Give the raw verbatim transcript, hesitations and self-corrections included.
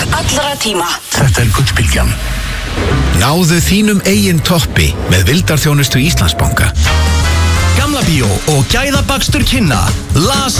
allra tíma. Þetta er Gullbylgjan. Náðu þínum eigin toppi með vildarþjónustu Íslandsbanka. Gamla bíó og gæðabakstur kynna Las